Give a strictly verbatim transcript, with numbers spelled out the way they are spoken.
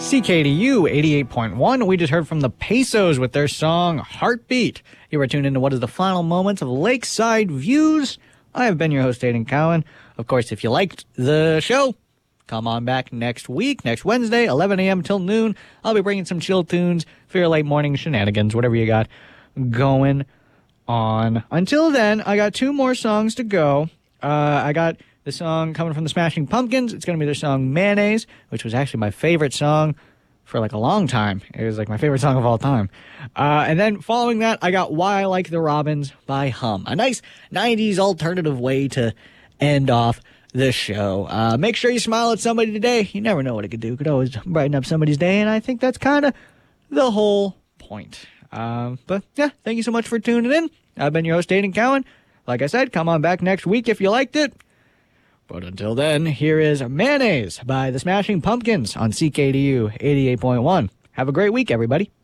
C K D U eighty-eight point one. We just heard from the Pesos with their song Heartbeat. You were tuned into what is the final moments of Lakeside Views. I have been your host, Aidan Cowan. Of course, if you liked the show, come on back next week, next Wednesday, eleven a.m. till noon. I'll be bringing some chill tunes for your late morning shenanigans, whatever you got going on. Until then, I got two more songs to go. Uh, I got the song coming from the Smashing Pumpkins. It's going to be their song Mayonnaise, which was actually my favorite song for like a long time. It was like my favorite song of all time. Uh, and then following that, I got Why I Like the Robins by Hum. A nice nineties alternative way to end off the show. Uh, make sure you smile at somebody today. You never know what it could do. It could always brighten up somebody's day, and I think that's kind of the whole point. Um, but yeah, thank you so much for tuning in. I've been your host, Aidan Cowan. Like I said, come on back next week if you liked it. But until then, here is Mayonnaise by the Smashing Pumpkins on C K D U eighty-eight point one. Have a great week, everybody.